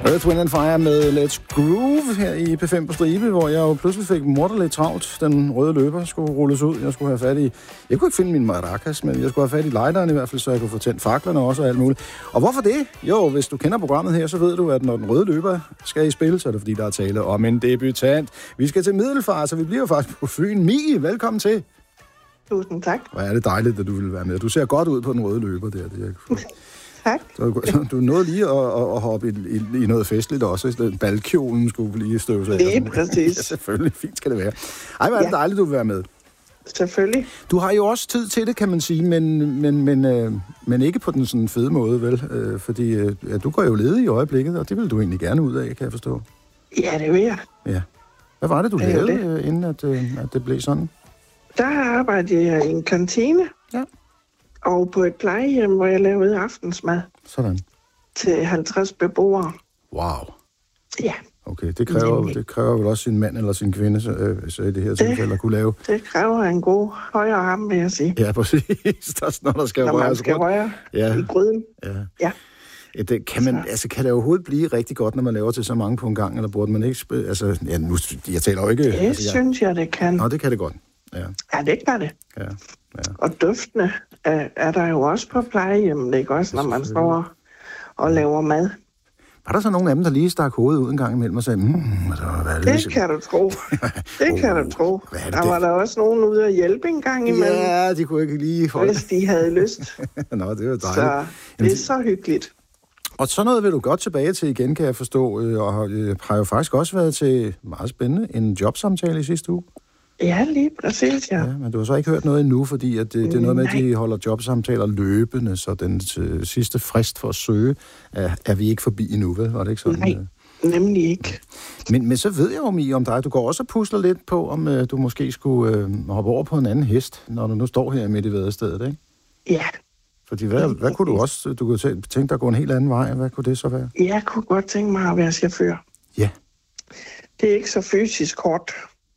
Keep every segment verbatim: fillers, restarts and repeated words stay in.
Earth, Wind and Fire med Let's Groove her i P fem på stribe, hvor jeg jo pludselig fik morderligt travlt. Den røde løber skulle rulles ud. Jeg skulle have fat i... Jeg kunne ikke finde min maracas, men jeg skulle have fat i lighteren i hvert fald, så jeg kunne få tændt faklerne også og alt muligt. Og hvorfor det? Jo, hvis du kender programmet her, så ved du, at når den røde løber skal i spil, så er det fordi, der er tale om en debutant. Vi skal til Middelfart, så vi bliver faktisk på Fyn. Mie, velkommen til. Tusind tak. Hvor er det dejligt, at du vil være med. Du ser godt ud på den røde løber der. Det er... Tak. Så du nåede lige at, at, at hoppe i, i, i noget festligt også. Balkjolen skulle lige støves af. Det er præcis. Ja, selvfølgelig. Fint skal det være. Ej, hvor er det ja. dejligt, du vil være med. Selvfølgelig. Du har jo også tid til det, kan man sige, men, men, men, øh, men ikke på den sådan fede måde, vel? Øh, fordi øh, ja, du går jo ledig i øjeblikket, og det vil du egentlig gerne ud af, kan jeg forstå. Ja, det vil jeg. Ja. Hvad var det, du det lavede, det. inden at, øh, at det blev sådan? Der arbejdede jeg i en kantine. Ja. Og på et plejehjem, hvor jeg lavede aftensmad. Sådan. Til halvtreds beboere. Wow. Ja. Okay, det kræver, det kræver vel også sin mand eller sin kvinde, så, øh, så i det her tilfælde at kunne lave... Det kræver en god højre arm, vil jeg sige. Ja, præcis. Der er, når der skal når røres man skal rundt. røre ja. i gryden. Ja. ja. Det, kan, man, altså, kan det overhovedet blive rigtig godt, når man laver til så mange på en gang, eller burde man ikke... Sp- altså, ja, nu, jeg taler jo ikke... Det altså, jeg, synes jeg, det kan. Nå, det kan det godt. Ja, ja det kan det. Ja. Ja. Og duftene er, er der jo også på plejehjemmet, ikke også, når man står og laver mad. Var der så nogle af dem, der lige stak hovedet ud en gang imellem og sagde, mm, altså, hvad er det? Det kan du tro. Det oh, kan du tro. Der det? var der også nogen ude at hjælpe en gang imellem. Ja, de kunne ikke lige holde. Hvis de havde lyst. Nå, det var dejligt. Så det er så hyggeligt. Og sådan noget vil du godt tilbage til igen, kan jeg forstå. Og har jo faktisk også været til meget spændende en jobsamtale i sidste uge. Ja, lige præcis, ja. ja. Men du har så ikke hørt noget endnu, fordi at det, det er noget med, at de holder jobsamtaler løbende, så den øh, sidste frist for at søge er, er vi ikke forbi endnu, vel? Var det ikke sådan? Nej, nemlig ikke. Men, men så ved jeg jo, Mie, om dig. Du går også og pusler lidt på, om øh, du måske skulle øh, hoppe over på en anden hest, når du nu står her midt i vædestedet, ikke? Ja. Fordi hvad, hvad kunne du også... Du kunne tænke dig at gå en helt anden vej. Hvad kunne det så være? Jeg kunne godt tænke mig at være chauffør. Ja. Det er ikke så fysisk hårdt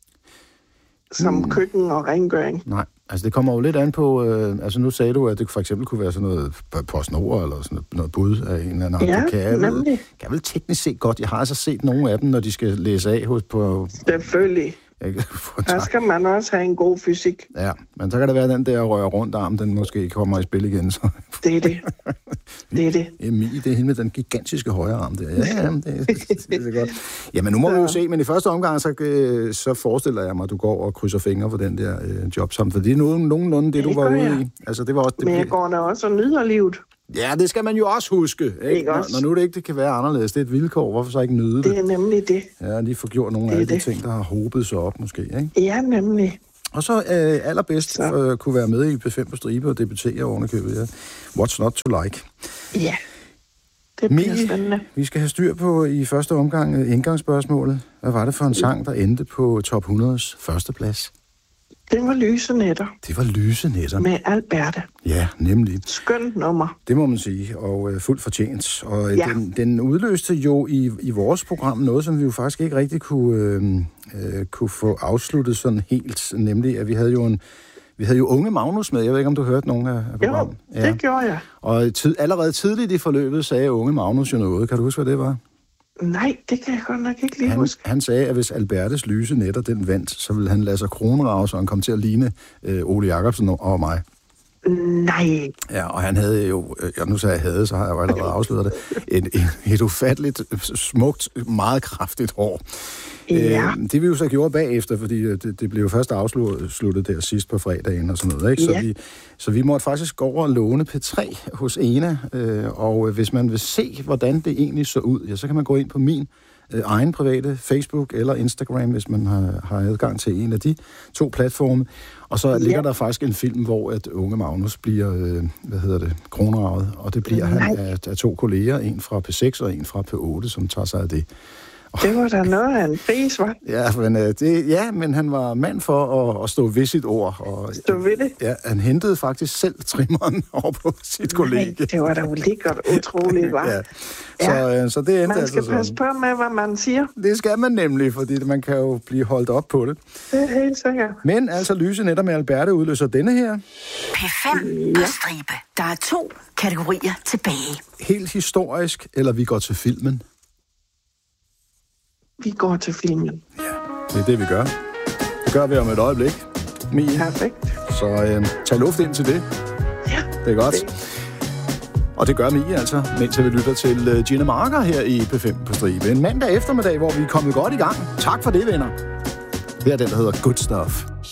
som hmm. køkken og rengøring. Nej, altså det kommer jo lidt an på... Øh, altså nu sagde du, at det for eksempel kunne være sådan noget PostNord eller sådan noget, noget bud af en eller anden. Ja, kan jeg nemlig. Vel, kan jeg vel teknisk set godt. Jeg har altså set nogle af dem, når de skal læse af hos på... Selvfølgelig. Der skal man også have en god fysik. Ja, men så kan det være, den der rører rundt arm, den måske kommer i spil igen. Så. Det er det. Det er det. Emil, det er hende med den gigantiske højre arm der. Ja, ja, det, det, det er godt. Jamen, nu må så. vi jo se, men i første omgang, så, øh, så forestiller jeg mig, at du går og krydser fingre på den der øh, job sammen. For det er nogen, nogenlunde det, det du var ude jeg. i. Altså, det var også, det men jeg går da også og nyder livet. Ja, det skal man jo også huske. Ikke? Ikke når, også? når nu det ikke det kan være anderledes. Det er et vilkår. Hvorfor så ikke nyde det? Det er nemlig det. Ja, lige få gjort nogle af alle de ting, der har hobet sig op måske. Ikke? Ja, nemlig. Og så øh, allerbedst øh, kunne være med i P fem på stribe og debutere ovenikøbet. Ja. What's not to like? Ja, det bliver Mie, spændende. Vi skal have styr på i første omgang indgangsspørgsmålet. Hvad var det for en sang, der endte på top hundredes første plads? Det var Lyse Nætter. Det var Lyse Nætter. Med Alberte. Ja, nemlig. Skønt nummer. Det må man sige, og øh, fuldt fortjent. Og øh, ja. den, den udløste jo i, i vores program noget, som vi jo faktisk ikke rigtig kunne, øh, øh, kunne få afsluttet sådan helt. Nemlig, at vi havde jo en vi havde jo unge Magnus med. Jeg ved ikke, om du hørte nogen af, af programmet. Jo, det ja. gjorde jeg. Og tid, allerede tidligt i forløbet sagde unge Magnus jo noget. Kan du huske, hvad det var? Nej, det kan jeg godt nok ikke lige han, huske. Han sagde, at hvis Albertes lyse nætter den vandt, så ville han lade sig kronrave, så han kom til at ligne øh, Ole Jacobsen og mig. Nej. Ja, og han havde jo, ja, nu sagde jeg havde, så har jeg jo allerede afsløret det, et, et, et ufatteligt, smukt, meget kraftigt hår. Ja. Øh, det vi jo så gjorde bagefter, fordi det, det blev jo først afsluttet der sidst på fredagen og sådan noget, ikke? Så, ja. vi, så vi måtte faktisk gå over og låne P tre hos Ena, øh, og hvis man vil se, hvordan det egentlig så ud, ja, så kan man gå ind på min øh, egen private Facebook eller Instagram, hvis man har, har adgang til en af de to platforme. Og så ja. ligger der faktisk en film, hvor at unge Magnus bliver, øh, hvad hedder det, kronravet, og det bliver Nej. han af, af to kolleger, en fra P seks og en fra P otte, som tager sig af det. Det var da noget af en pris, hva'? Ja, men, øh, det, ja, men han var mand for at, at stå ved sit ord. Og, stå ved det? Ja, han hentede faktisk selv trimmeren over på sit kollega. Nej, det var da jo lækkert utroligt, hva'? ja. Så, ja. Øh, så det endte man skal altså passe på med, hvad man siger. Det skal man nemlig, fordi man kan jo blive holdt op på det. Det er helt sikkert. Men altså, Lyse Nætter med Alberte udløser denne her. P fem på stribe. Der er to kategorier tilbage. Helt historisk, eller vi går til filmen? vi går til filmen. Ja, det er det, vi gør. Det gør vi om et øjeblik, Mie. Perfekt. Så øh, tag luft ind til det. Ja. Det er godt. Det. Og det gør Mie altså, mens vi lytter til uh, Gina Marker her i P fem på stribe. En mandag eftermiddag, hvor vi er kommet godt i gang. Tak for det, venner. Det er den, der hedder Good Stuff.